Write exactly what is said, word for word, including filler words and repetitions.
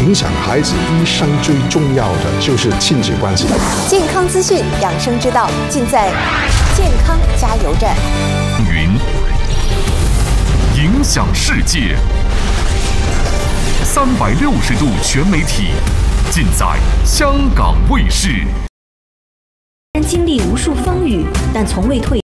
影响孩子一生最重要的就是亲子关系。 健康资讯、养生之道，尽在健康加油站。 云影响世界，三百六十度全媒体，尽在香港卫视。 经历无数风雨，但从未退。